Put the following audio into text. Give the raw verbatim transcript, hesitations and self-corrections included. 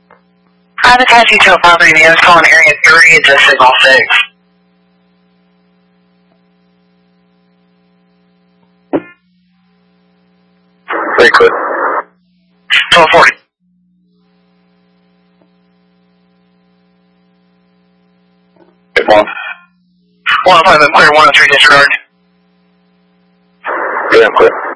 I'm attaching to a property man calling area three, this is all six. Very good. twelve forty. Good one. one five, I'm clear, one oh three disregard. Good, I'm clear.